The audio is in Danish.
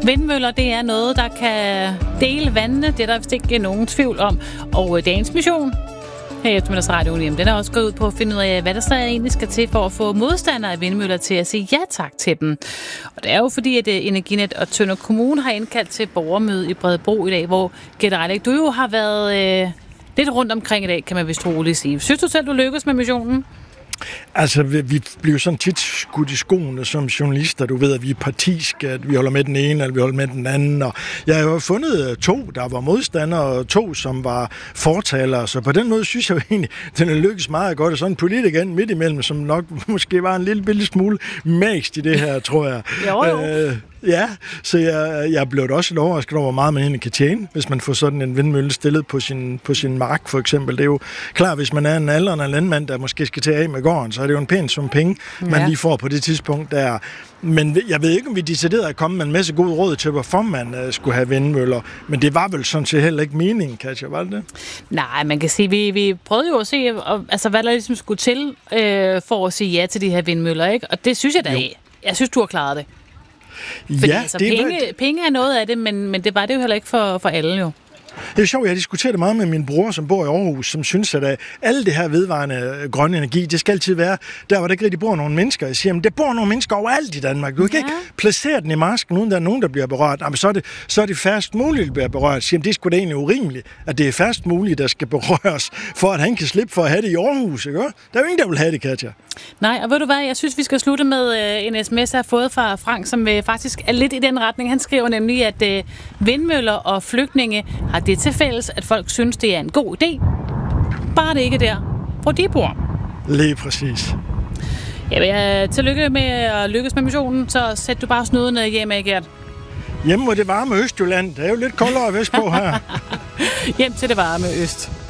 Vindmøller, det er noget, der kan dele vandene. Det er der vist ikke nogen tvivl om. Og dagens mission her i eftermiddagsradioen, den er også gået ud på at finde ud af, hvad der så egentlig skal til for at få modstandere af vindmøller til at sige ja tak til dem. Og det er jo fordi, at Energinet og Tønder Kommune har indkaldt til borgermøde i Bredebro i dag, hvor Gitte Reilich, du jo har været lidt rundt omkring i dag, kan man vist roligt sige. Synes du selv, du lykkes med missionen? Altså, vi bliver sådan tit skudt i skoene som journalister. Du ved, at vi er partiske, at vi holder med den ene, eller vi holder med den anden. Og jeg har jo fundet 2, der var modstandere, og 2, som var fortalere. Så på den måde synes jeg jo egentlig, at den er lykkes meget godt. Og sådan en politiker midt imellem, som nok måske var en lille smule mægst i det her, tror jeg. Jo. Ja, så jeg blev da også overrasket over, hvor meget man egentlig kan tjene, hvis man får sådan en vindmølle stillet på sin mark, for eksempel. Det er jo klart, hvis man er en aldrende landmand, der måske skal tage af med gården, så er det jo en pæn sum penge, man lige får på det tidspunkt der. Men jeg ved ikke, om vi decideret er kommet med en masse gode råd til, hvorfor man skulle have vindmøller. Men det var vel sådan set heller ikke meningen, Katja, var det? Nej, man kan sige, vi prøvede jo at se, altså, hvad der ligesom skulle til for at sige ja til de her vindmøller, ikke? Og det synes jeg da, jeg synes, du har klaret det. Fordi ja, altså, penge er noget af det, men det var det jo heller ikke for alle jo. Det er sjovt, jeg diskuterer det meget med min bror, som bor i Aarhus, som synes, at alle det her vedvarende grønne energi, det skal altid være der, hvor der ikke rigtig bor nogle mennesker. Jeg siger, men der bor nogle mennesker overalt i Danmark. Du kan ikke placere den i masken, uden der er nogen, der bliver berørt. Jamen, så er det færrest muligt, der bliver berørt. Jeg siger, det er sgu da egentlig urimeligt, at det er færrest muligt, der skal berøres, for at han kan slippe for at have det i Aarhus. Ikke? Der er jo ingen, der vil have det, Katja. Nej, og ved du hvad, jeg synes, vi skal slutte med en sms, jeg har fået fra Frank, som faktisk er lidt i den retning. Han skriver nemlig, at vindmøller og flygtninge har det til fælles, at folk synes, det er en god idé. Bare det ikke der, hvor de bor. Lige præcis. Tillykke med at lykkes med missionen, så sæt du bare snuden hjemme, Gert. Hjemme, hvor det varme Østjylland. Det er jo lidt koldere vestpå her. Hjem til det varme øst.